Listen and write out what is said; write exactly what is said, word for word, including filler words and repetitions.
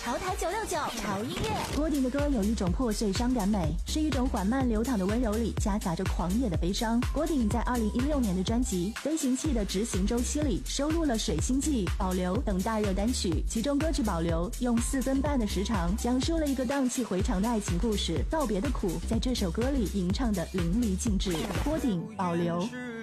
潮台九六九潮音乐。 郭顶的歌有一种破碎伤感美，是一种缓慢流淌的温柔里夹杂着狂野的悲伤。郭顶在二零一六年的专辑《飞行器的执行周期》里收录了《水星记》、《保留》等大热单曲，其中歌曲《保留》用四分半的时长讲述了一个荡气回肠的爱情故事，告别的苦在这首歌里吟唱的淋漓尽致。郭顶《保留》。